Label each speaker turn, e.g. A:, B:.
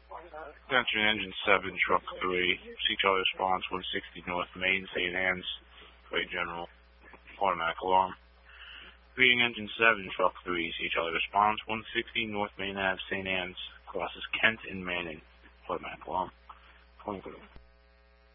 A: Attention Engine 7, Truck 3, seek other response 160 North Main, St. Anne's, Quay General, automatic alarm. Reading Engine 7, Truck 3, seek other response 160 North Main Ave, St. Anne's, crosses Kent and Manning, automatic alarm. Point